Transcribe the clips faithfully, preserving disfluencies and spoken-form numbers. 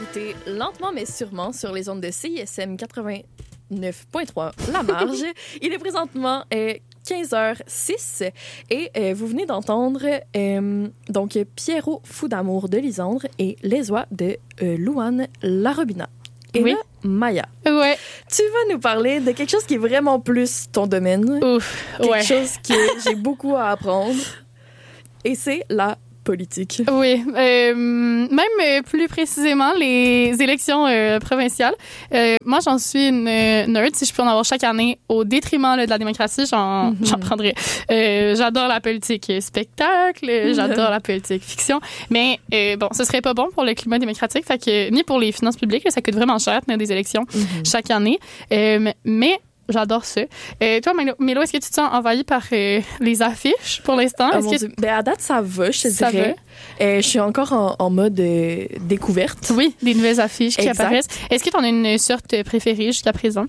écoutez Lentement mais sûrement sur les ondes de C I S M quatre-vingt-neuf point trois La Marge. Il est présentement euh, quinze heures six et euh, vous venez d'entendre euh, donc Pierrot fou d'amour de Lisandre et Les Oies de euh, Louane Larobina. Et oui. là, Maya, ouais. tu vas nous parler de quelque chose qui est vraiment plus ton domaine. Ouf, quelque ouais. chose que j'ai beaucoup à apprendre. Et c'est la politique. Oui, euh, même euh, plus précisément les élections euh, provinciales. Euh, moi, j'en suis une euh, nerd, si je peux en avoir chaque année, au détriment là, de la démocratie, j'en, mm-hmm. j'en prendrais. Euh, j'adore la politique spectacle, mm-hmm. j'adore la politique fiction, mais euh, bon, ce serait pas bon pour le climat démocratique, fait que, ni pour les finances publiques, là, ça coûte vraiment cher de tenir des élections mm-hmm. chaque année, euh, mais j'adore ça. Euh, toi, Mélo, est-ce que tu te sens envahie par euh, les affiches pour l'instant? Oh, est-ce que tu... ben, à date, ça va, je te ça dirais. Euh, je suis encore en, en mode euh, découverte. Oui, des nouvelles affiches qui exact. apparaissent. Est-ce que tu en as une sorte préférée jusqu'à présent?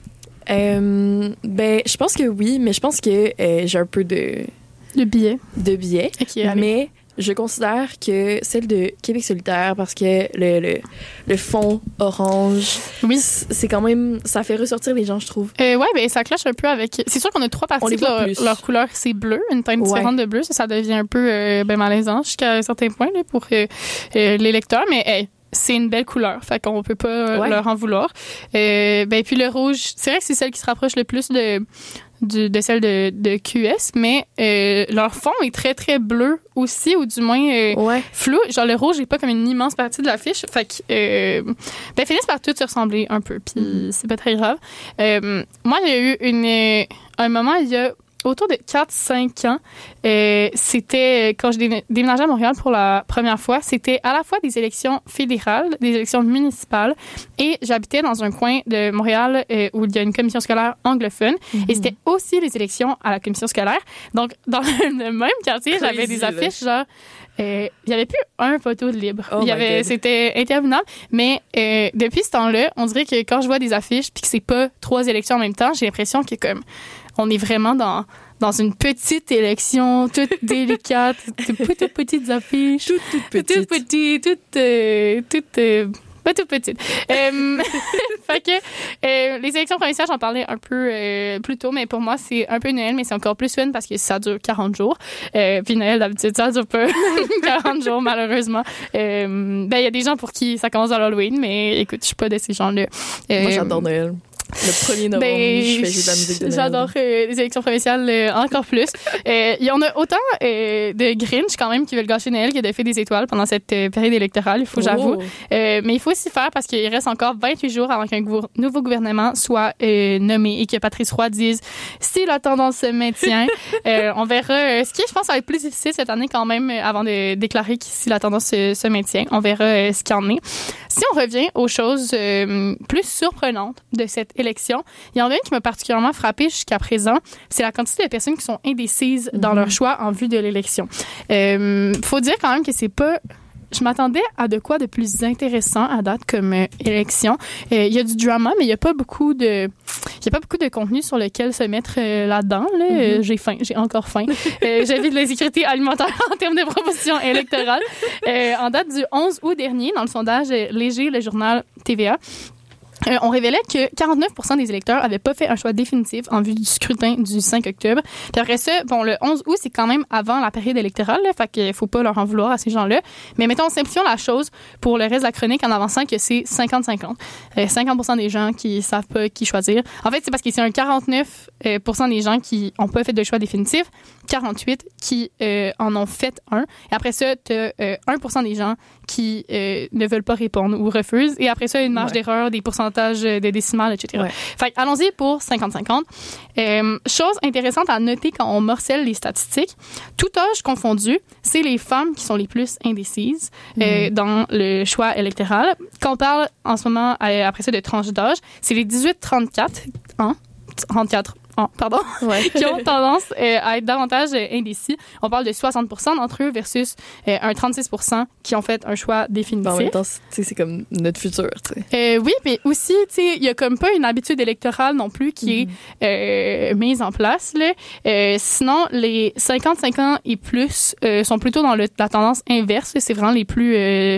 Euh, ben, je pense que oui, mais je pense que euh, j'ai un peu de... De billets. De billets. Okay, mais je considère que celle de Québec solidaire, parce que le, le, le fond orange, oui. c'est quand même... Ça fait ressortir les gens, je trouve. Euh, ouais, ben ça cloche un peu avec... C'est sûr qu'on a trois parties que leur, leur couleur, c'est bleu, une teinte ouais. différente de bleu. Ça, ça devient un peu euh, ben, malaisant jusqu'à un certain point là, pour euh, euh, les lecteurs, mais... Hey, c'est une belle couleur, fait qu'on peut pas ouais. leur en vouloir. Euh, ben puis le rouge, c'est vrai que c'est celle qui se rapproche le plus de de, de celle de, de Q S, mais euh, leur fond est très très bleu aussi, ou du moins euh, ouais. flou. Genre le rouge est pas comme une immense partie de l'affiche, fait que euh, ben finissent par toutes se ressembler un peu, puis mm. c'est pas très grave. Euh, moi, il y a eu une un moment il y a autour de quatre cinq ans, euh, c'était quand j'ai déménagé à Montréal pour la première fois, c'était à la fois des élections fédérales, des élections municipales, et j'habitais dans un coin de Montréal euh, où il y a une commission scolaire anglophone, mm-hmm. et c'était aussi les élections à la commission scolaire. Donc, dans le même quartier, Crazy, j'avais des affiches genre... Euh, il n'y avait plus un poteau de libre. Oh il y avait, c'était interminable. Mais euh, depuis ce temps-là, on dirait que quand je vois des affiches puis que c'est pas trois élections en même temps, j'ai l'impression que comme on est vraiment dans dans une petite élection toute délicate, toutes toutes petites affiches, toutes toutes petites, toutes petites, toutes euh, toutes euh, pas toute petite. Euh, fait que euh, les élections provinciales, j'en parlais un peu euh, plus tôt, mais pour moi, c'est un peu Noël, mais c'est encore plus fun parce que ça dure quarante jours. Euh, puis Noël, d'habitude, ça dure pas quarante jours, malheureusement. Euh, ben, il y a des gens pour qui ça commence à l'Halloween, mais écoute, je suis pas de ces gens-là. Euh, moi, j'adore Noël. Le premier novembre, ben, je fais de la musique de Noël. J'adore euh, les élections provinciales euh, encore plus. Euh, il y en a autant euh, de Grinch quand même qui veulent gâcher Noël que de Fées des étoiles pendant cette euh, période électorale, il faut, oh. j'avoue. Euh, mais il faut aussi faire parce qu'il reste encore vingt-huit jours avant qu'un gouver- nouveau gouvernement soit euh, nommé et que Patrice Roy dise si la tendance se maintient. euh, on verra. Euh, ce qui, je pense, ça va être plus difficile cette année quand même euh, avant de déclarer que si la tendance se, se maintient. On verra euh, ce qu'il en est. Si on revient aux choses euh, plus surprenantes de cette élection, il y en a une qui m'a particulièrement frappée jusqu'à présent, c'est la quantité de personnes qui sont indécises mmh. dans leur choix en vue de l'élection. Euh, faut dire quand même que c'est pas... Je m'attendais à de quoi de plus intéressant à date comme euh, élection. Il euh, y a du drama, mais il y a pas beaucoup de, il y a pas beaucoup de contenu sur lequel se mettre euh, là-dedans. Là. Mm-hmm. Euh, j'ai faim, j'ai encore faim. euh, J'invite de l'insécurité alimentaire en termes de propositions électorales. Euh, en date du onze août dernier, dans le sondage Léger, le journal T V A. Euh, on révélait que quarante-neuf pour cent des électeurs avaient pas fait un choix définitif en vue du scrutin du cinq octobre. Puis après ça, bon, le onze août, c'est quand même avant la période électorale, là, fait qu'il faut pas leur en vouloir à ces gens-là. Mais mettons, simplifions la chose pour le reste de la chronique en avançant que c'est cinquante cinquante. Euh, cinquante pour cent des gens qui savent pas qui choisir. En fait, c'est parce que c'est un quarante-neuf pour cent des gens qui ont pas fait de choix définitif, quarante-huit qui euh, en ont fait un. Et après ça, t'as euh, un pour cent des gens qui euh, ne veulent pas répondre ou refusent. Et après ça, une marge ouais. d'erreur, des pourcentages de décimales, et cetera. Ouais. Fait allons-y pour cinquante cinquante. Euh, chose intéressante à noter quand on morcelle les statistiques, tout âge confondu, c'est les femmes qui sont les plus indécises mmh. euh, dans le choix électoral. Quand on parle en ce moment, euh, après ça, de tranche d'âge, c'est les dix-huit trente-quatre ans. trente-quatre ans, pardon, ouais. qui ont tendance euh, à être davantage euh, indécis. On parle de soixante pour cent d'entre eux versus euh, un trente-six pour cent qui ont fait un choix définitif. En même temps, c'est comme notre futur. Euh, oui, mais aussi, il y a comme pas une habitude électorale non plus qui mm-hmm. est euh, mise en place. Là. Euh, sinon, les cinquante-cinq ans et plus euh, sont plutôt dans le, la tendance inverse. C'est vraiment les plus... Euh,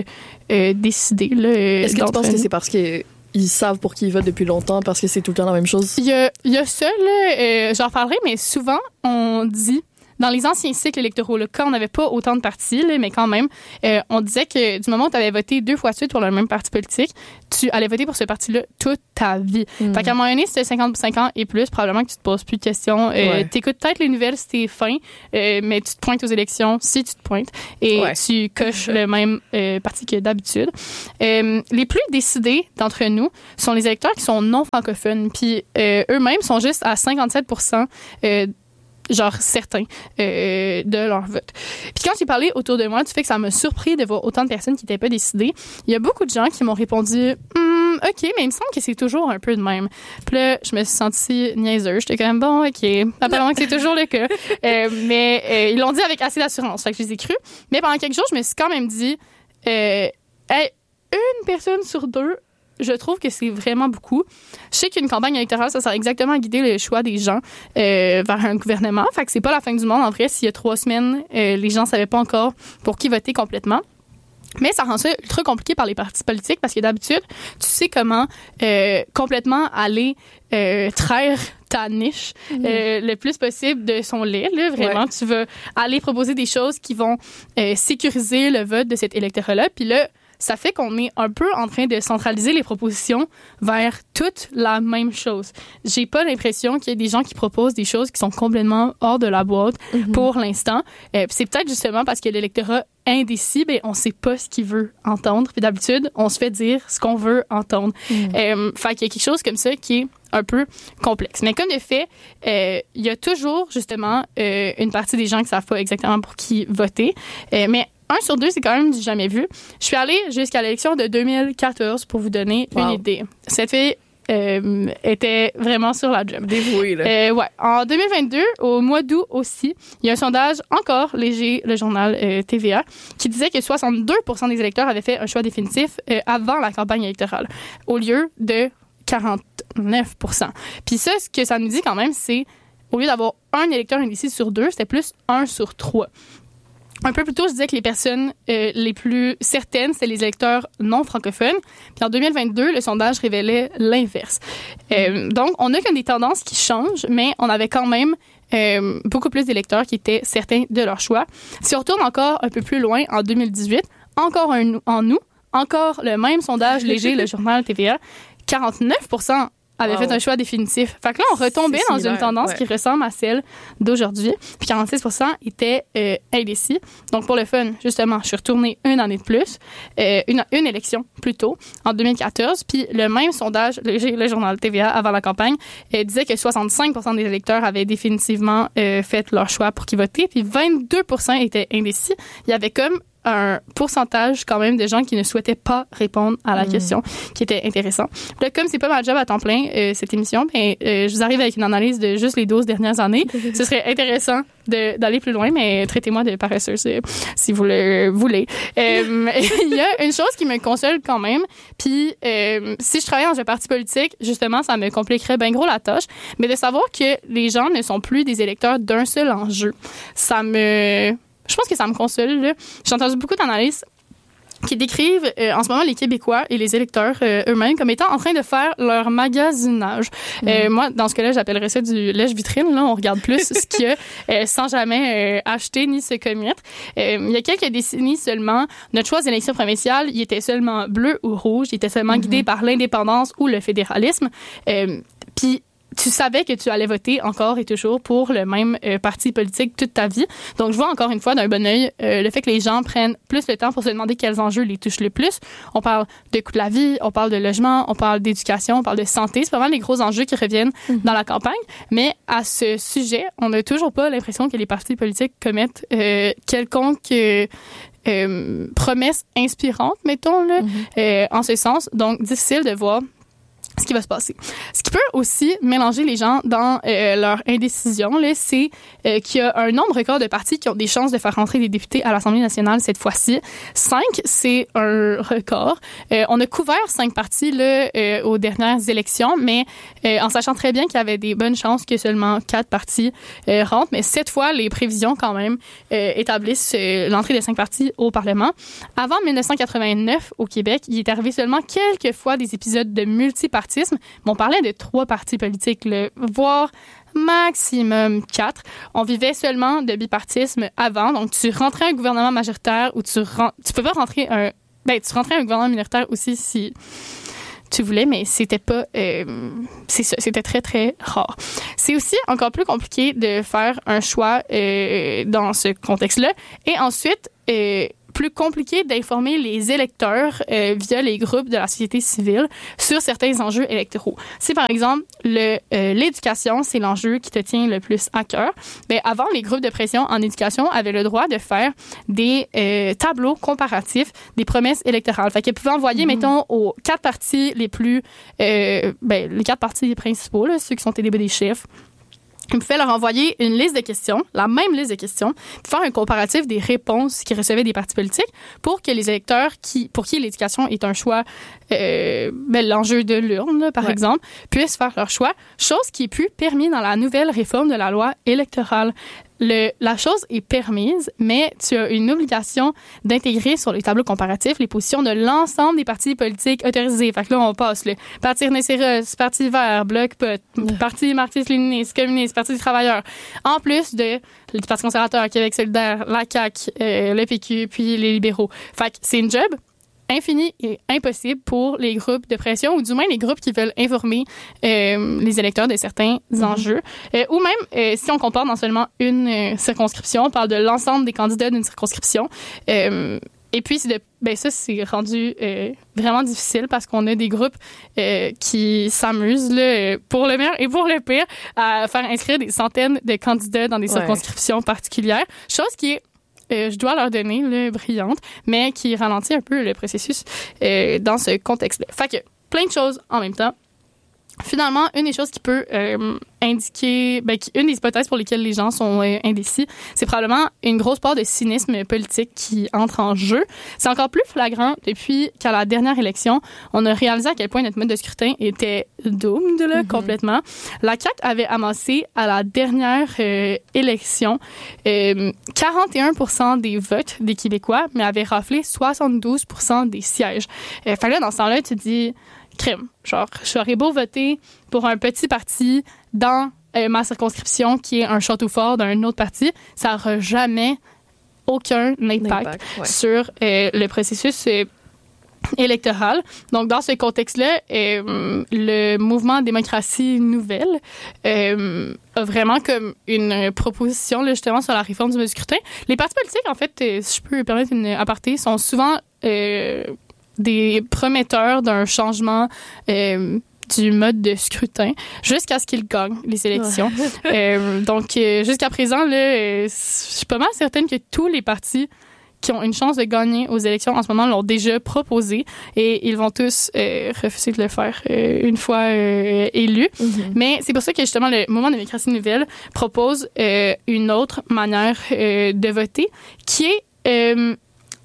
euh, décider. Là, Est-ce que tu penses nous. que c'est parce que ils savent pour qui ils votent depuis longtemps, parce que c'est tout le temps la même chose? Il y a, il y a ça, là, euh, j'en reparlerai, mais souvent, on dit, dans les anciens cycles électoraux, là, quand on n'avait pas autant de partis, là, mais quand même, euh, on disait que du moment où tu avais voté deux fois de suite pour le même parti politique, tu allais voter pour ce parti-là toute ta vie. Mm. Fait qu'à un moment donné, si tu as cinquante-cinq ans et plus, probablement que tu te poses plus de questions. Euh, ouais. Tu écoutes peut-être les nouvelles si t'es fin, euh, mais tu te pointes aux élections si tu te pointes et ouais. tu coches le même euh, parti que d'habitude. Euh, les plus décidés d'entre nous sont les électeurs qui sont non francophones, puis euh, eux-mêmes sont juste à cinquante-sept pour cent euh, genre certains euh, de leur vote. Puis quand j'ai parlé autour de moi du fait que ça m'a surpris de voir autant de personnes qui n'étaient pas décidées, il y a beaucoup de gens qui m'ont répondu hm, OK, mais il me semble que c'est toujours un peu de même. Puis là, je me suis sentie niaiseuse. J'étais quand même bon, OK. Apparemment que c'est toujours le cas. Euh, mais euh, ils l'ont dit avec assez d'assurance. Fait que je les ai crus. Mais pendant quelques jours, je me suis quand même dit euh, hey, une personne sur deux, je trouve que c'est vraiment beaucoup. Je sais qu'une campagne électorale, ça sert exactement à guider le choix des gens euh, vers un gouvernement. Fait que c'est pas la fin du monde. En vrai, s'il y a trois semaines, euh, les gens savaient pas encore pour qui voter complètement. Mais ça rend ça ultra compliqué par les partis politiques parce que d'habitude, tu sais comment euh, complètement aller euh, traire ta niche mmh. euh, le plus possible de son lait. Là, vraiment, ouais. Tu vas aller proposer des choses qui vont euh, sécuriser le vote de cet électorat-là. Puis là, ça fait qu'on est un peu en train de centraliser les propositions vers toute la même chose. J'ai pas l'impression qu'il y ait des gens qui proposent des choses qui sont complètement hors de la boîte mm-hmm. pour l'instant. Euh, c'est peut-être justement parce que l'électorat indécis, ben, on sait pas ce qu'il veut entendre. Puis d'habitude, on se fait dire ce qu'on veut entendre. Mm. Euh, fait qu'il y a quelque chose comme ça qui est un peu complexe. Mais comme de fait, euh, il y a toujours justement euh, une partie des gens qui savent pas exactement pour qui voter. Euh, mais un sur deux, c'est quand même du jamais vu. Je suis allée jusqu'à l'élection de deux mille quatorze pour vous donner wow. une idée. Cette fille euh, était vraiment sur la job. Dévouée, là. Euh, ouais. En deux mille vingt-deux, au mois d'août aussi, il y a un sondage encore léger, le journal euh, T V A, qui disait que soixante-deux pour cent des électeurs avaient fait un choix définitif euh, avant la campagne électorale, au lieu de quarante-neuf pour cent. Puis ça, ce que ça nous dit quand même, c'est au lieu d'avoir un électeur indécis sur deux, c'était plus un sur trois. Un peu plus tôt, je disais que les personnes euh, les plus certaines, c'est les électeurs non francophones. Puis en deux mille vingt-deux, le sondage révélait l'inverse. Euh, donc, on a comme des tendances qui changent, mais on avait quand même euh, beaucoup plus d'électeurs qui étaient certains de leur choix. Si on retourne encore un peu plus loin, en deux mille dix-huit, encore un en nous, encore le même sondage léger, le journal T V A, quarante-neuf pour cent avait wow. fait un choix définitif. Fait que là, on retombait dans une tendance ouais. qui ressemble à celle d'aujourd'hui. Puis quarante-six pour cent étaient euh, indécis. Donc, pour le fun, justement, je suis retournée une année de plus, euh, une, une élection plus tôt, en deux mille quatorze. Puis le même sondage, le, le journal T V A avant la campagne, euh, disait que soixante-cinq pour cent des électeurs avaient définitivement euh, fait leur choix pour qui voter. Puis vingt-deux pour cent étaient indécis. Il y avait comme un pourcentage quand même de gens qui ne souhaitaient pas répondre à la mmh. question, qui était intéressant. Là, comme c'est pas ma job à temps plein, euh, cette émission, ben, euh, je vous arrive avec une analyse de juste les douze dernières années. Ce serait intéressant de, d'aller plus loin, mais traitez-moi de paresseuse euh, si vous le voulez. Euh, il y a une chose qui me console quand même, puis euh, si je travaillais dans un parti politique, justement, ça me compliquerait bien gros la tâche, mais de savoir que les gens ne sont plus des électeurs d'un seul enjeu, ça me... Je pense que ça me console. Là. J'ai entendu beaucoup d'analyses qui décrivent euh, en ce moment les Québécois et les électeurs euh, eux-mêmes comme étant en train de faire leur magasinage. Mmh. Euh, moi, dans ce cas-là, j'appellerais ça du lèche-vitrine. Là, on regarde plus ce qu'il y a euh, sans jamais euh, acheter ni se commettre. Euh, il y a quelques décennies seulement, notre choix d'élection provinciale, il était seulement bleu ou rouge. Il était seulement mmh. guidé par l'indépendance ou le fédéralisme. Euh, Puis tu savais que tu allais voter encore et toujours pour le même euh, parti politique toute ta vie. Donc, je vois encore une fois d'un bon œil euh, le fait que les gens prennent plus le temps pour se demander quels enjeux les touchent le plus. On parle de coût de la vie, on parle de logement, on parle d'éducation, on parle de santé. C'est vraiment les gros enjeux qui reviennent mm-hmm. dans la campagne. Mais à ce sujet, on n'a toujours pas l'impression que les partis politiques commettent euh, quelconque... Euh, Euh, promesses inspirantes, mettons, là, mm-hmm. euh, en ce sens. Donc, difficile de voir ce qui va se passer. Ce qui peut aussi mélanger les gens dans euh, leur indécision, là, c'est euh, qu'il y a un nombre record de partis qui ont des chances de faire rentrer des députés à l'Assemblée nationale cette fois-ci. Cinq, c'est un record. Euh, on a couvert cinq partis là, euh, aux dernières élections, mais euh, en sachant très bien qu'il y avait des bonnes chances que seulement quatre partis euh, rentrent. Mais cette fois, les prévisions quand même euh, établissent euh, l'entrée de cinq partis au Parlement. Avant dix-neuf cent quatre-vingt-neuf, au Québec, il est arrivé seulement quelques fois des épisodes de multipartisme. Mais on parlait de trois partis politiques, là, voire maximum quatre. On vivait seulement de bipartisme avant. Donc, tu rentrais un gouvernement majoritaire ou tu, ren- tu peux pas rentrer un... Ben, tu rentrais un gouvernement minoritaire aussi si tu voulais, mais c'était pas... Euh, c'est ça, c'était très, très rare. C'est aussi encore plus compliqué de faire un choix euh, dans ce contexte-là. Et ensuite... Euh, plus compliqué d'informer les électeurs euh, via les groupes de la société civile sur certains enjeux électoraux. Si, par exemple, le, euh, l'éducation, c'est l'enjeu qui te tient le plus à cœur, bien, avant, les groupes de pression en éducation avaient le droit de faire des euh, tableaux comparatifs des promesses électorales. Fait qu'ils pouvaient envoyer, mmh. mettons, aux quatre partis les plus... Euh, ben, les quatre partis principaux, là, ceux qui sont élevés des chefs, ils pouvaient leur envoyer une liste de questions, la même liste de questions, puis faire un comparatif des réponses qu'ils recevaient des partis politiques pour que les électeurs qui, pour qui l'éducation est un choix, euh, ben, l'enjeu de l'urne, là, par ouais. exemple, puissent faire leur choix, chose qui est plus permis dans la nouvelle réforme de la loi électorale. Le, la chose est permise, mais tu as une obligation d'intégrer sur les tableaux comparatifs les positions de l'ensemble des partis politiques autorisés. Fait que là, on passe le Parti rhinocéros, Parti vert, Bloc pot, Parti marxiste-léniniste, communiste, Parti des travailleurs. En plus de le Parti conservateur, Québec solidaire, la C A Q, euh, le P Q, puis les libéraux. Fait que c'est une job infini et impossible pour les groupes de pression ou du moins les groupes qui veulent informer euh, les électeurs de certains mmh. enjeux. Euh, ou même, euh, si on compare dans seulement une euh, circonscription, on parle de l'ensemble des candidats d'une circonscription. Euh, et puis, c'est de, ben ça, c'est rendu euh, vraiment difficile parce qu'on a des groupes euh, qui s'amusent, là, pour le meilleur et pour le pire, à faire inscrire des centaines de candidats dans des ouais. circonscriptions particulières. Chose qui est Euh, je dois leur donner, là, brillante, mais qui ralentit un peu le processus euh, dans ce contexte-là. Fait que plein de choses en même temps. Finalement, une des choses qui peut euh, indiquer, ben, qui, une des hypothèses pour lesquelles les gens sont euh, indécis, c'est probablement une grosse part de cynisme politique qui entre en jeu. C'est encore plus flagrant depuis qu'à la dernière élection, on a réalisé à quel point notre mode de scrutin était doomed, là, mm-hmm. complètement. La C A Q avait amassé à la dernière euh, élection euh, quarante et un pour cent des votes des Québécois, mais avait raflé soixante-douze pour cent des sièges. Euh, fait là, dans ce temps-là, tu te dis... crime. Genre, j'aurais beau voter pour un petit parti dans euh, ma circonscription qui est un château fort d'un autre parti, ça n'aura jamais aucun impact, impact ouais. sur euh, le processus euh, électoral. Donc, dans ce contexte-là, euh, le mouvement Démocratie Nouvelle euh, a vraiment comme une proposition là, justement sur la réforme du mode de scrutin. Les partis politiques, en fait, euh, si je peux me permettre une aparté, sont souvent... Euh, des prometteurs d'un changement euh, du mode de scrutin jusqu'à ce qu'ils gagnent les élections. Ouais. euh, donc, euh, jusqu'à présent, là, euh, je suis pas mal certaine que tous les partis qui ont une chance de gagner aux élections en ce moment l'ont déjà proposé et ils vont tous euh, refuser de le faire euh, une fois euh, élus. Mm-hmm. Mais c'est pour ça que justement le mouvement Démocratie Nouvelle propose euh, une autre manière euh, de voter qui est euh,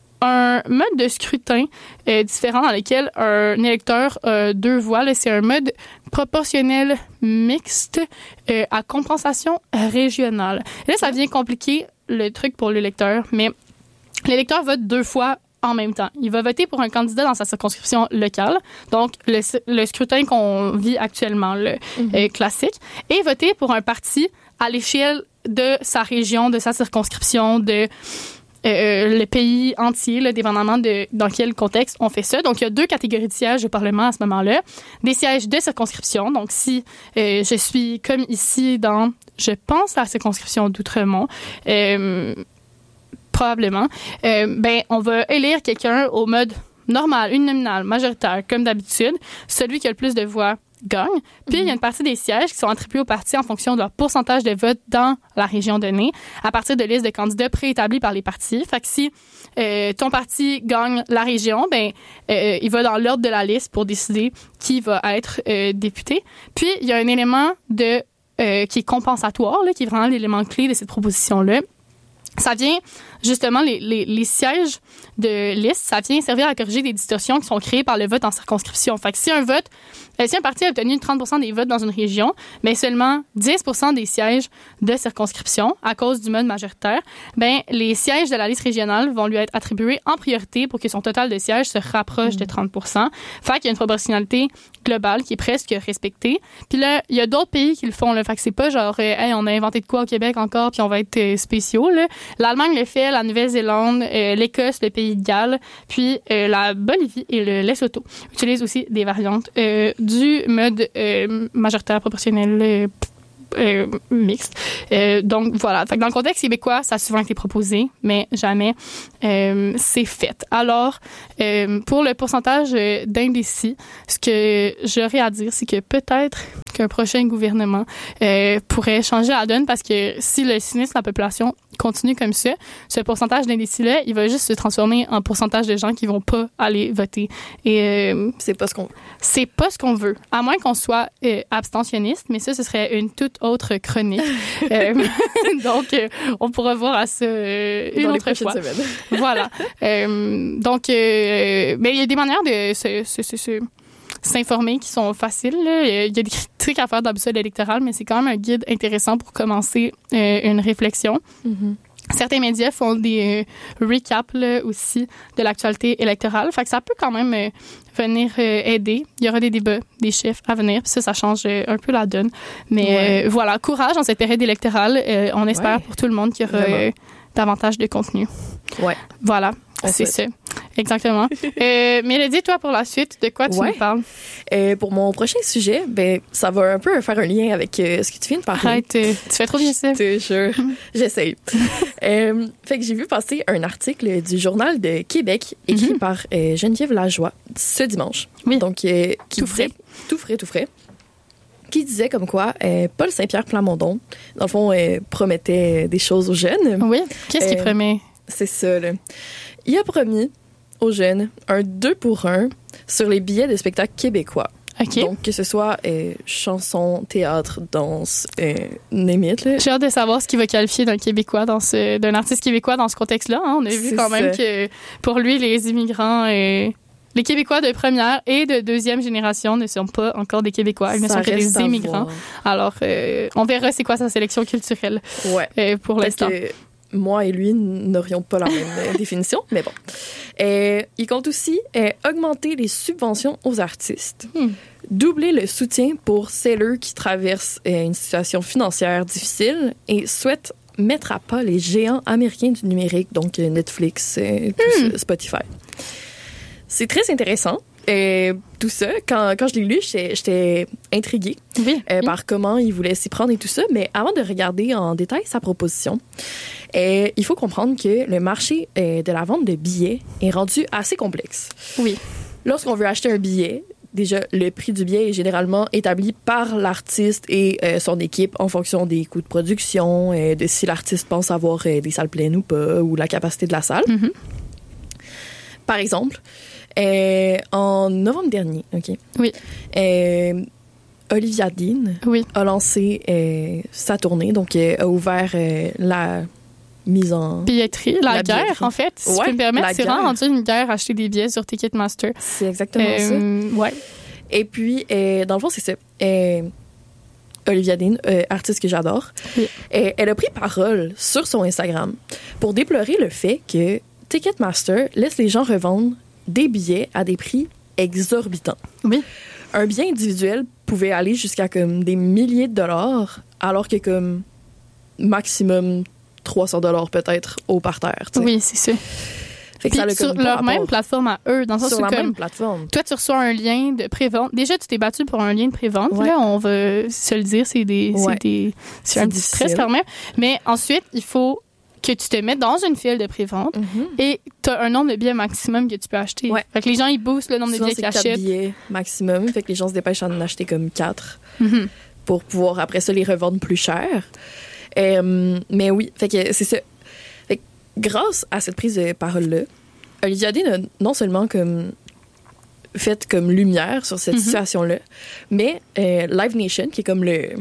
un mode de scrutin euh, différent dans lequel un électeur a deux voix. Là, c'est un mode proportionnel mixte euh, à compensation régionale. Et là, ça vient compliquer le truc pour l'électeur, mais l'électeur vote deux fois en même temps. Il va voter pour un candidat dans sa circonscription locale, donc le, le scrutin qu'on vit actuellement, le mm-hmm. euh, classique, et voter pour un parti à l'échelle de sa région, de sa circonscription, de Euh, le pays entier, là, dépendamment de dans quel contexte on fait ça. Donc, il y a deux catégories de sièges au Parlement à ce moment-là. Des sièges de circonscription. Donc, si euh, je suis comme ici dans, je pense, la circonscription d'Outremont, euh, probablement, euh, ben, on va élire quelqu'un au mode normal, uninominal, majoritaire, comme d'habitude. Celui qui a le plus de voix gagne. Puis, mm-hmm. il y a une partie des sièges qui sont attribués aux partis en fonction de leur pourcentage de vote dans la région donnée, à partir de listes de candidats préétablies par les partis. Fait que si euh, ton parti gagne la région, ben euh, il va dans l'ordre de la liste pour décider qui va être euh, député. Puis, il y a un élément de euh, qui est compensatoire, là, qui est vraiment l'élément clé de cette proposition-là. Ça vient, justement, les, les, les sièges de liste, ça vient servir à corriger des distorsions qui sont créées par le vote en circonscription. Fait que si un vote, si un parti a obtenu trente pour cent des votes dans une région, mais seulement dix pour cent des sièges de circonscription à cause du mode majoritaire, ben les sièges de la liste régionale vont lui être attribués en priorité pour que son total de sièges se rapproche mmh. de trente pour cent. Fait qu'il y a une proportionnalité globale qui est presque respectée. Puis là, il y a d'autres pays qui le font. Là. Fait que c'est pas genre, euh, hey, on a inventé de quoi au Québec encore, puis on va être euh, spéciaux. Là. L'Allemagne le fait, la Nouvelle-Zélande, euh, l'Écosse, le Pays de Galles, puis euh, la Bolivie et le Lesotho utilisent aussi des variantes euh, du mode euh, majoritaire proportionnel euh, euh, mixte. Euh, donc, voilà. Fait que dans le contexte québécois, ça a souvent été proposé, mais jamais euh, c'est fait. Alors, euh, pour le pourcentage d'indécis, ce que j'aurais à dire, c'est que peut-être qu'un prochain gouvernement euh, pourrait changer la donne parce que si le cynisme de la population continue comme ça, ce pourcentage d'indécis-là, il va juste se transformer en pourcentage de gens qui vont pas aller voter. Et euh, c'est pas ce qu'on veut. C'est pas ce qu'on veut. À moins qu'on soit euh, abstentionniste, mais ça, ce serait une toute autre chronique. euh, donc, euh, on pourra voir à ça euh, une Dans autre les fois. semaines. Voilà. Euh, donc, euh, mais il y a des manières de se, se, se, se s'informer qui sont faciles. Là. Il y a des critiques à faire dans la boussole électorale, mais c'est quand même un guide intéressant pour commencer euh, une réflexion. Mm-hmm. Certains médias font des euh, recaps là, aussi de l'actualité électorale. Fait que ça peut quand même euh, venir euh, aider. Il y aura des débats, des chiffres à venir. Puis ça, ça change euh, un peu la donne. Mais ouais. euh, voilà, courage dans cette période électorale. Euh, on espère ouais. pour tout le monde qu'il y aura euh, davantage de contenu. Ouais. Voilà, on c'est souhaite. ça. Exactement. euh, Mélodie, toi, pour la suite, de quoi tu ouais. nous parles? Euh, pour mon prochain sujet, ben, ça va un peu faire un lien avec euh, ce que tu viens de parler. Arrête, euh, tu fais trop bien ça. Je te jure. J'essaye. euh, fait que j'ai vu passer un article du Journal de Québec écrit mm-hmm. par euh, Geneviève Lajoie ce dimanche. Oui. Donc, euh, qui tout disait, frais. Tout frais, tout frais. Qui disait comme quoi euh, Paul Saint-Pierre Plamondon, dans le fond, euh, promettait des choses aux jeunes. Oui. Qu'est-ce euh, qu'il promet? C'est ça, là. Il a promis aux jeunes un deux pour un sur les billets de spectacles québécois. Okay. Donc, que ce soit euh, chanson, théâtre, danse, euh, name it, là. J'ai hâte de savoir ce qu'il va qualifier d'un Québécois, dans ce, d'un artiste québécois dans ce contexte-là. Hein. On a vu C'est quand même ça. que pour lui, les immigrants, euh, les Québécois de première et de deuxième génération ne sont pas encore des Québécois. Ils ne sont que des immigrants. Alors, euh, on verra c'est quoi sa sélection culturelle ouais. euh, pour Parce l'instant. Que moi et lui n'aurions pas la même définition, mais bon. Euh, il compte aussi euh, augmenter les subventions aux artistes, hmm. doubler le soutien pour celles qui traversent euh, une situation financière difficile et souhaite mettre à pas les géants américains du numérique, donc euh, Netflix, euh, tout hmm. ça, Spotify. C'est très intéressant. Euh, tout ça, quand, quand je l'ai lu, j'étais, j'étais intriguée oui, euh, oui. par comment il voulait s'y prendre et tout ça. Mais avant de regarder en détail sa proposition, euh, il faut comprendre que le marché euh, de la vente de billets est rendu assez complexe. Oui. Lorsqu'on veut acheter un billet, déjà, le prix du billet est généralement établi par l'artiste et euh, son équipe en fonction des coûts de production, euh, de si l'artiste pense avoir euh, des salles pleines ou pas, ou la capacité de la salle. Mm-hmm. Par exemple, Euh, en novembre dernier, OK. Oui. Euh, Olivia Dean oui. a lancé euh, sa tournée, donc euh, a ouvert euh, la mise en... Billetterie, la, la guerre, billetterie. En fait. Si ouais, je peux me permettre, c'est guerre. vraiment rendu une guerre acheter des billets sur Ticketmaster. C'est exactement euh, ça. Ouais. Et puis, euh, dans le fond, c'est ça. Euh, Olivia Dean, euh, artiste que j'adore, oui. euh, elle a pris parole sur son Instagram pour déplorer le fait que Ticketmaster laisse les gens revendre des billets à des prix exorbitants. Oui. Un bien individuel pouvait aller jusqu'à comme des milliers de dollars, alors que comme maximum trois cents dollars peut-être au parterre. T'sais. Oui, c'est ça. Fait que Puis ça sur leur même plateforme à eux, dans le sens sur où la comme même plateforme. Toi, tu reçois un lien de prévente. Déjà, tu t'es battu pour un lien de prévente. Ouais. Là, on va se le dire, c'est des, ouais. c'est des, c'est, c'est un petit difficile. stress quand même. Mais ensuite, il faut que tu te mets dans une file de prévente Mm-hmm. et tu as un nombre de billets maximum que tu peux acheter. Ouais. Fait que les gens, ils boostent le nombre Souvent, de billets qu'ils c'est quatre achètent. billets maximum. Fait que les gens se dépêchent à en acheter comme quatre Mhm. pour pouvoir, après ça, les revendre plus cher. Euh, mais oui, fait que c'est ça. Fait que grâce à cette prise de parole-là, Olivia Dean a non seulement comme fait comme lumière sur cette Mhm. situation-là, mais euh, Live Nation, qui est comme le,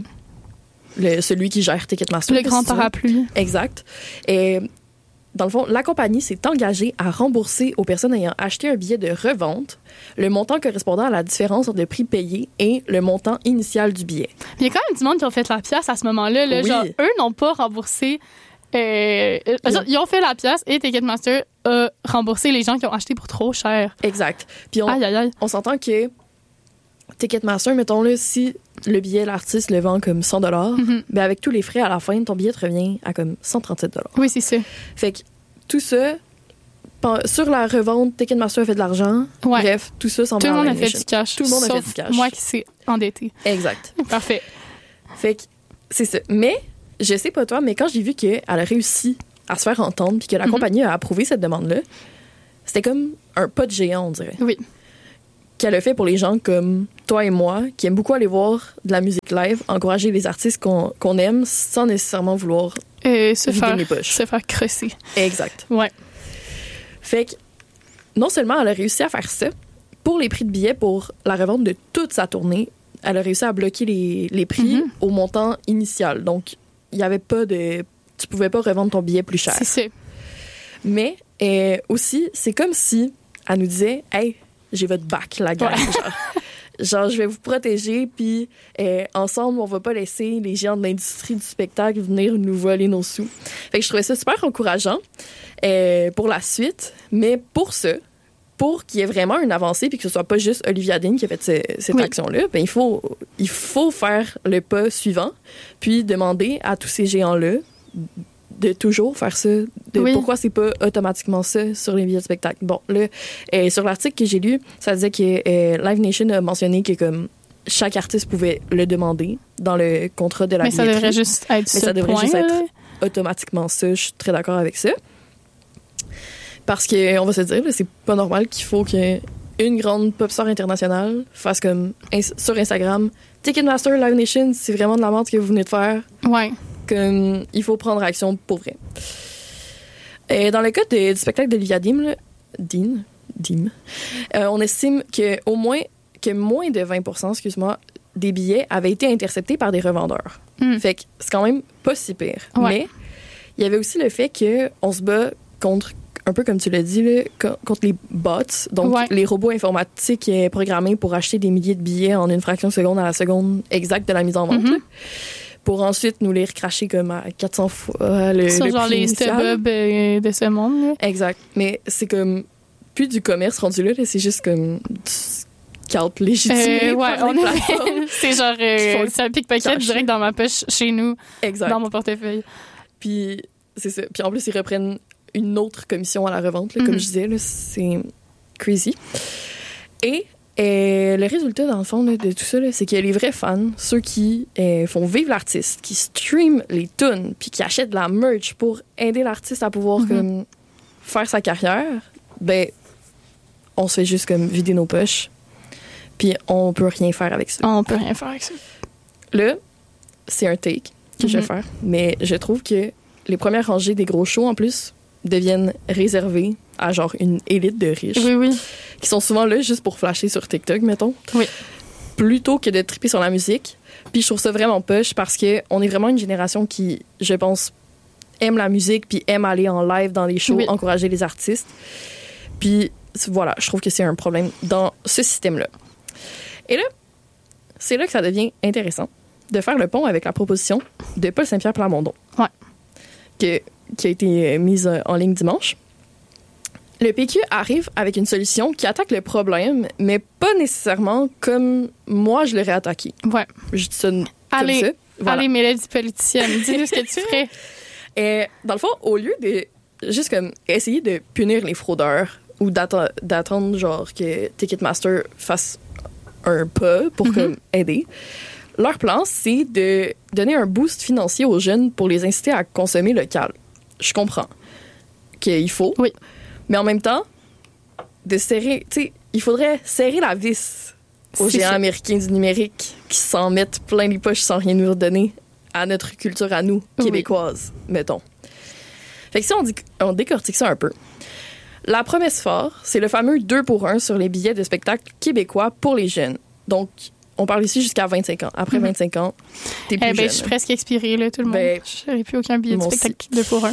le celui qui gère Ticketmaster. Le grand si tu veux. parapluie. Exact. Et dans le fond, la compagnie s'est engagée à rembourser aux personnes ayant acheté un billet de revente le montant correspondant à la différence entre le prix payé et le montant initial du billet. Il y a quand même du monde qui ont fait la pièce à ce moment-là. Là. Oui. Genre, eux n'ont pas remboursé. Euh, euh, Ils eux ont- autres, ils ont fait la pièce et Ticketmaster a remboursé les gens qui ont acheté pour trop cher. Exact. Puis on, Aïe, aïe, aïe. on s'entend que Ticketmaster, mettons là, si le billet, l'artiste le vend comme cent dollars, Mhm. ben avec tous les frais à la fin, ton billet te revient à comme cent trente-sept dollars. Oui, c'est ça. Fait que tout ça, pen- sur la revente, Ticketmaster a fait de l'argent. Ouais. Bref, tout ça semble Tout le monde a Live fait Nation. du cash. Tout le monde a fait sauf du cash. moi qui s'est endetté. Exact. Parfait. Fait que c'est ça. Mais, je sais pas toi, mais quand j'ai vu qu'elle a réussi à se faire entendre puis que la Mhm. compagnie a approuvé cette demande-là, c'était comme un pas de géant, on dirait. Oui. Qu'elle a fait pour les gens comme toi et moi, qui aiment beaucoup aller voir de la musique live, encourager les artistes qu'on qu'on aime sans nécessairement vouloir Euh, se, vider faire, les poches. se faire crosser. Exact. Ouais. Fait que, non seulement elle a réussi à faire ça, pour les prix de billets pour la revente de toute sa tournée, elle a réussi à bloquer les, les prix Mhm. au montant initial. Donc, il n'y avait pas de... Tu pouvais pas revendre ton billet plus cher. C'est ça. Mais euh, aussi, c'est comme si elle nous disait « Hey, j'ai votre back, la gang. Ouais. Genre, genre, je vais vous protéger, puis euh, ensemble, on va pas laisser les géants de l'industrie du spectacle venir nous voler nos sous. » Fait que je trouvais ça super encourageant euh, pour la suite. Mais pour ça, pour qu'il y ait vraiment une avancée, puis que ce soit pas juste Olivia Dean qui a fait ce- cette Oui. action-là, ben, il faut, il faut faire le pas suivant, puis demander à tous ces géants-là de toujours faire ça. De Oui. Pourquoi c'est pas automatiquement ça sur les billets de spectacle? Bon, là, euh, sur l'article que j'ai lu, ça disait que euh, Live Nation a mentionné que comme chaque artiste pouvait le demander dans le contrat de la Mais ça billetterie. devrait juste être Mais ce ça devrait point, juste être là. automatiquement ça. Je suis très d'accord avec ça. Parce que on va se dire, là, c'est pas normal qu'il faut qu'une grande pop star internationale fasse comme ins- sur Instagram Ticketmaster, Live Nation, c'est vraiment de la merde ce que vous venez de faire. Ouais. Comme il faut prendre action pour vrai. Et dans le cas de- du spectacle d'Olivia Dean, là, Dean, Dean euh, on estime que au moins que moins de vingt pour cent, excuse-moi, des billets avaient été interceptés par des revendeurs. Mm. Fait que c'est quand même pas si pire. Ouais. Mais il y avait aussi le fait que on se bat contre, un peu comme tu l'as dit, là, co- contre les bots, donc Ouais. les robots informatiques euh, programmés pour acheter des milliers de billets en une fraction de seconde à la seconde exacte de la mise en vente. Mhm. là, pour ensuite nous les recracher comme à quatre cents fois le, Ça, le genre prix les initial. stub euh, de ce monde. Là. Exact. Mais c'est comme plus du commerce rendu là, là, c'est juste comme du scalp légitimé Euh, ouais, par on les est... plateformes. c'est genre Qui euh, font c'est un pickpocket cash. direct dans ma poche chez nous, Exact. dans mon portefeuille. Puis c'est ça. Puis en plus, ils reprennent une autre commission à la revente, là, comme Mhm. je disais. Là, c'est crazy. Et euh, le résultat, dans le fond, là, de tout ça, là, c'est que les vrais fans, ceux qui euh, font vivre l'artiste, qui streament les tunes, puis qui achètent de la merch pour aider l'artiste à pouvoir Mhm. comme, faire sa carrière, ben, on se fait juste comme vider nos poches. Puis on peut rien faire avec ça. On peut rien faire avec ça. Là, c'est un take que je vais Mhm. faire. Mais je trouve que les premières rangées des gros shows, en plus, deviennent réservées à genre une élite de riches Oui, oui. qui sont souvent là juste pour flasher sur TikTok, mettons. Oui. Plutôt que de triper sur la musique. Puis je trouve ça vraiment poche parce que on est vraiment une génération qui, je pense, aime la musique puis aime aller en live dans les shows, Oui. encourager les artistes. Puis voilà, je trouve que c'est un problème dans ce système-là. Et là, c'est là que ça devient intéressant de faire le pont avec la proposition de Paul Saint-Pierre Plamondon. Ouais. Que, qui a été euh, mise euh, en ligne dimanche. Le P Q arrive avec une solution qui attaque le problème, mais pas nécessairement comme moi je l'aurais attaqué. Ouais. Je dis ça comme Allez, ça. Voilà. allez, Mélodie politicienne, dis-nous ce que tu ferais. Et dans le fond, au lieu de juste comme essayer de punir les fraudeurs ou d'attendre, d'attendre genre que Ticketmaster fasse un pas pour Mhm. comme aider, leur plan, c'est de donner un boost financier aux jeunes pour les inciter à consommer local. je comprends qu'il faut. Oui. Mais en même temps, de serrer, tu sais, il faudrait serrer la vis aux C'est géants ça. américains du numérique qui s'en mettent plein les poches sans rien nous redonner à notre culture à nous, Oui. québécoises, mettons. Fait que si on, dit, on décortique ça un peu, la promesse forte, c'est le fameux deux pour un sur les billets de spectacle québécois pour les jeunes. Donc, on parle ici jusqu'à vingt-cinq ans. Après Mhm. vingt-cinq ans, t'es plus Eh ben, jeune. je suis presque expirée, là, tout le monde. Ben, J'aurais plus aucun billet de moi spectacle deux pour un.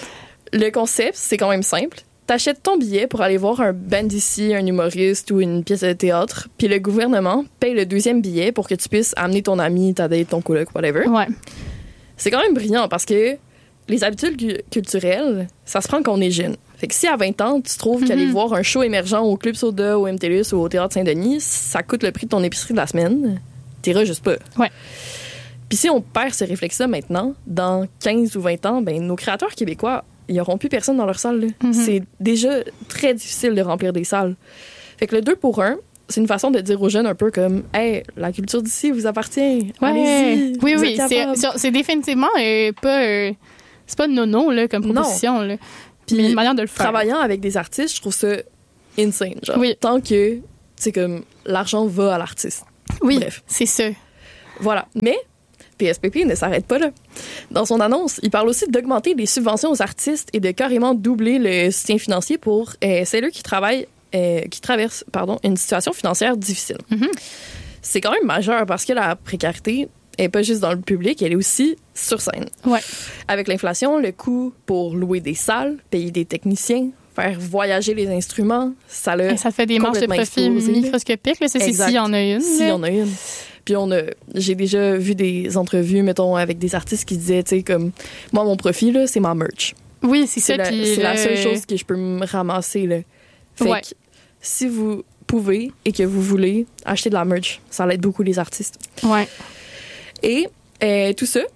Le concept, c'est quand même simple. T'achètes ton billet pour aller voir un band d'ici, un humoriste ou une pièce de théâtre, puis le gouvernement paye le deuxième billet pour que tu puisses amener ton ami, ta date, ton coloc, whatever. Ouais. C'est quand même brillant parce que les habitudes cu- culturelles, ça se prend quand on est jeune. Fait que si à vingt ans, tu trouves qu'aller Mhm. voir un show émergent au Club Soda, au M T L U S ou au Théâtre Saint-Denis, ça coûte le prix de ton épicerie de la semaine, t'iras juste pas. Ouais. Puis si on perd ce réflexe-là maintenant, dans quinze ou vingt ans, ben nos créateurs québécois, ils n'auront plus personne dans leur salle. là. Mhm. C'est déjà très difficile de remplir des salles. Fait que le deux pour un, c'est une façon de dire aux jeunes un peu comme « Hey, la culture d'ici vous appartient. Ouais. Allez-y. Oui, vous oui. êtes C'est, capables. c'est- c'est définitivement euh, pas. euh, c'est pas nono, là, comme Non. proposition, là. Puis, Mais une manière de le faire. Travaillant avec des artistes, je trouve ça insane. Genre, Oui. tant que, c'est comme, l'argent va à l'artiste. Oui, Bref. c'est ça. Voilà. Mais P S P P ne s'arrête pas là. Dans son annonce, il parle aussi d'augmenter les subventions aux artistes et de carrément doubler le soutien financier pour euh, celles qui travaillent, euh, qui traversent, pardon, une situation financière difficile. Mhm. C'est quand même majeur parce que la précarité est pas juste dans le public, elle est aussi sur scène. Ouais. Avec l'inflation, le coût pour louer des salles, payer des techniciens, faire voyager les instruments, ça le Et ça fait des marges de complètement profit explosé, là. microscopiques, là. Ça, c'est Exact. s'il y en a une. s'il y là. en a une. Puis on a, j'ai déjà vu des entrevues, mettons, avec des artistes qui disaient, tu sais, comme, moi, mon profit, là, c'est ma merch. Oui, c'est C'est ça. la, puis c'est la le- seule chose que je peux me ramasser, là. Fait Ouais. que si vous pouvez et que vous voulez acheter de la merch, ça aide beaucoup les artistes. Ouais. Et euh, tout ça,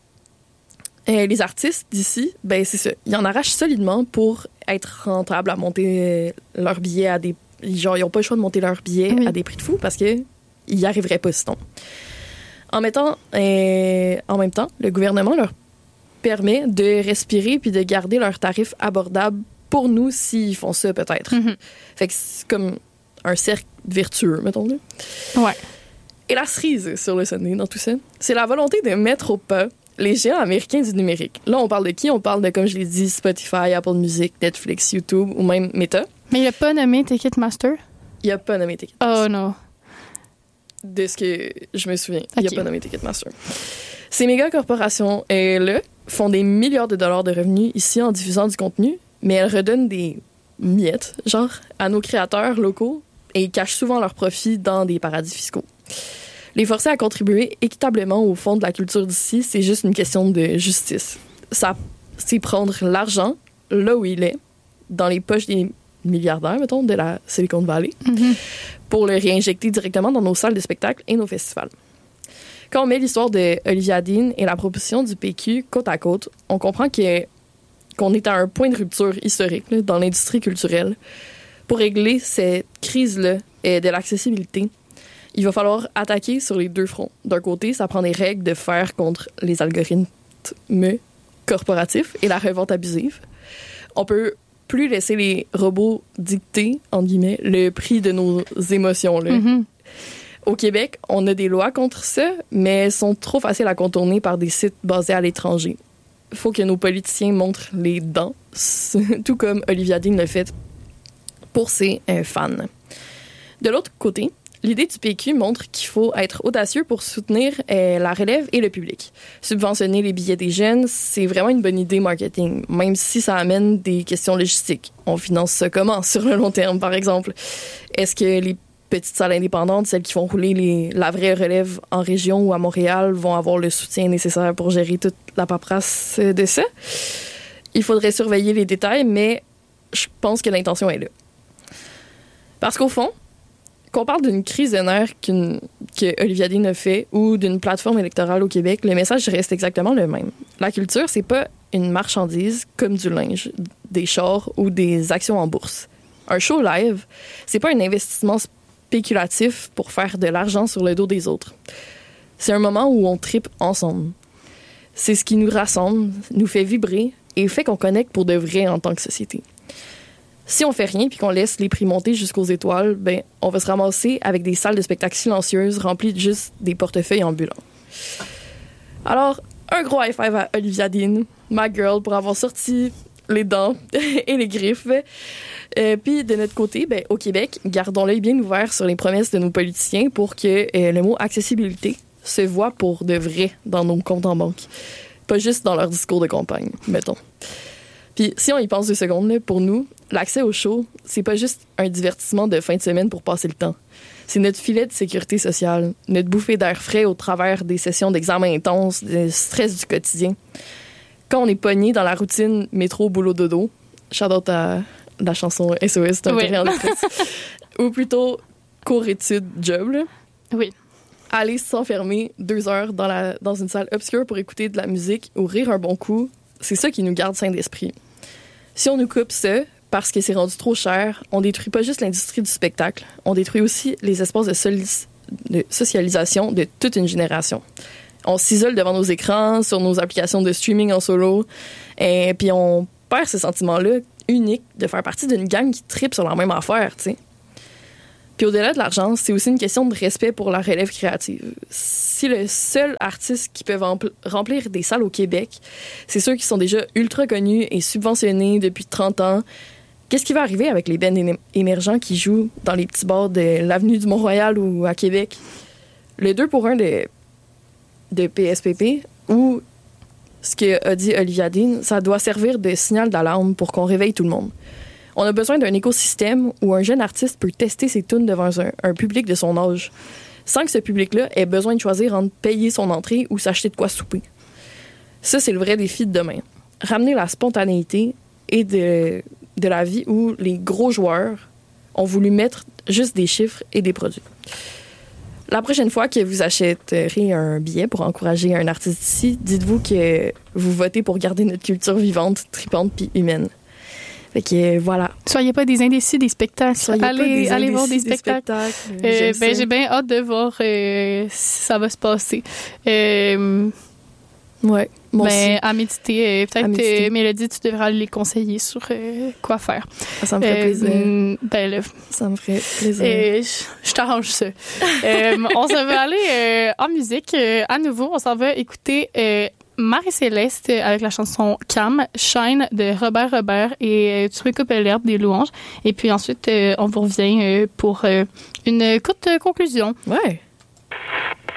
euh, les artistes d'ici, ben c'est ça. Ils en arrachent solidement pour être rentables à monter euh, leurs billets à des... Genre, ils n'ont pas le choix de monter leurs billets Oui. à des prix de fou parce qu'ils n'y arriveraient pas sinon. En mettant... euh, en même temps, le gouvernement leur permet de respirer puis de garder leurs tarifs abordables pour nous s'ils font ça, peut-être. Mhm. Fait que c'est comme un cercle vertueux, mettons-le. Ouais. Et la cerise sur le Sunday dans tout ça, c'est la volonté de mettre au pas les géants américains du numérique. Là, on parle de qui? On parle de, comme je l'ai dit, Spotify, Apple Music, Netflix, YouTube ou même Meta. Mais il a pas nommé Ticketmaster? Il n'y a pas nommé Ticketmaster. Oh non. De ce que je me souviens, il n'y Ok. a pas nommé Ticketmaster. Ces méga corporations-là font des milliards de dollars de revenus ici en diffusant du contenu, mais elles redonnent des miettes, genre, à nos créateurs locaux et cachent souvent leurs profits dans des paradis fiscaux. Les forcer à contribuer équitablement au fond de la culture d'ici, c'est juste une question de justice. Ça, c'est prendre l'argent là où il est, dans les poches des milliardaires, mettons, de la Silicon Valley, Mhm. pour le réinjecter directement dans nos salles de spectacle et nos festivals. Quand on met l'histoire de Olivia Dean et la proposition du P Q côte à côte, on comprend que, qu'on est à un point de rupture historique là, dans l'industrie culturelle. Pour régler cette crise-là et de l'accessibilité, il va falloir attaquer sur les deux fronts. D'un côté, ça prend des règles de faire contre les algorithmes corporatifs et la revente abusive. On peut plus laisser les robots dicter, entre guillemets, le prix de nos émotions. Là. Mhm. Au Québec, on a des lois contre ça, mais elles sont trop faciles à contourner par des sites basés à l'étranger. Il faut que nos politiciens montrent les dents, tout comme Olivia Dean le fait pour ses euh, fans. De l'autre côté, l'idée du P Q montre qu'il faut être audacieux pour soutenir euh, la relève et le public. Subventionner les billets des jeunes, c'est vraiment une bonne idée marketing, même si ça amène des questions logistiques. On finance ça comment sur le long terme, par exemple? Est-ce que les petites salles indépendantes, celles qui font rouler les, la vraie relève en région ou à Montréal, vont avoir le soutien nécessaire pour gérer toute la paperasse de ça? Il faudrait surveiller les détails, mais je pense que l'intention est là. Parce qu'au fond, qu'on parle d'une crise de nerfs qu'une, que Olivia Dean a fait ou d'une plateforme électorale au Québec, le message reste exactement le même. La culture, c'est pas une marchandise comme du linge, des chars ou des actions en bourse. Un show live, c'est pas un investissement spéculatif pour faire de l'argent sur le dos des autres. C'est un moment où on tripe ensemble. C'est ce qui nous rassemble, nous fait vibrer et fait qu'on connecte pour de vrai en tant que société. Si on fait rien puis qu'on laisse les prix monter jusqu'aux étoiles, ben on va se ramasser avec des salles de spectacle silencieuses remplies de juste des portefeuilles ambulants. Alors, un gros high five à Olivia Dean, ma girl, pour avoir sorti les dents et les griffes. Euh, puis de notre côté, ben, au Québec, gardons l'œil bien ouvert sur les promesses de nos politiciens pour que euh, le mot accessibilité se voit pour de vrai dans nos comptes en banque. Pas juste dans leur discours de campagne, mettons. Puis si on y pense deux secondes, là, pour nous, l'accès au show, c'est pas juste un divertissement de fin de semaine pour passer le temps. C'est notre filet de sécurité sociale, notre bouffée d'air frais au travers des sessions d'examen intenses, du stress du quotidien. Quand on est pogné dans la routine métro, boulot, dodo, shout-out à la chanson S O S d'un oui. terrain en détresse, ou plutôt cours-études, job, là. Oui. Aller s'enfermer deux heures dans, la, dans une salle obscure pour écouter de la musique ou rire un bon coup, c'est ça qui nous garde sains d'esprit. Si on nous coupe ça, parce que c'est rendu trop cher, on détruit pas juste l'industrie du spectacle, on détruit aussi les espaces de, soli- de socialisation de toute une génération. On s'isole devant nos écrans, sur nos applications de streaming en solo, et puis on perd ce sentiment-là unique de faire partie d'une gang qui tripe sur la même affaire, tu sais. Puis au-delà de l'argent, c'est aussi une question de respect pour la relève créative. Si le seul artiste qui peut empl- remplir des salles au Québec, c'est ceux qui sont déjà ultra connus et subventionnés depuis trente ans, qu'est-ce qui va arriver avec les bands éne- émergents qui jouent dans les petits bars de l'avenue du Mont-Royal ou à Québec? Le deux pour un de, de P S P P ou ce qu'a dit Olivia Dean, ça doit servir de signal d'alarme pour qu'on réveille tout le monde. On a besoin d'un écosystème où un jeune artiste peut tester ses tunes devant un, un public de son âge, sans que ce public-là ait besoin de choisir entre payer son entrée ou s'acheter de quoi souper. Ça, c'est le vrai défi de demain. Ramener la spontanéité et de, de la vie où les gros joueurs ont voulu mettre juste des chiffres et des produits. La prochaine fois que vous achèterez un billet pour encourager un artiste ici, dites-vous que vous votez pour garder notre culture vivante, tripante puis humaine. Fait que euh, voilà. Soyez pas des indécis des spectacles. Soyez allez, pas des allez voir des des spectacles. spectacles. Euh, ben, ça. j'ai bien hâte de voir euh, si ça va se passer. Euh, ouais. Bon, ben, à méditer. Euh, peut-être, À méditer. euh, Mélodie, tu devras les conseiller sur euh, quoi faire. ça me ferait Euh, plaisir. Ben là, Ça me ferait plaisir. euh, je, je t'arrange ça. euh, on s'en va aller euh, en musique. Euh, à nouveau, on s'en va écouter euh, Marie-Céleste avec la chanson Cam, Shine de Robert Robert et euh, Tu recoupes l'herbe des louanges. Et puis ensuite, euh, on vous revient euh, pour euh, une courte conclusion. Ouais.